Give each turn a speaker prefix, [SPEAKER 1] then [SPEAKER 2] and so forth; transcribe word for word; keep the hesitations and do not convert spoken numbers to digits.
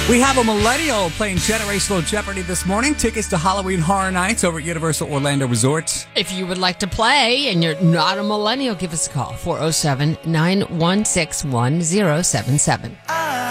[SPEAKER 1] We have a millennial playing Generational Jeopardy this morning. Tickets to Halloween Horror Nights over at Universal Orlando Resort.
[SPEAKER 2] If you would like to play and you're not a millennial, give us a call. four oh seven, nine one six, one oh seven seven.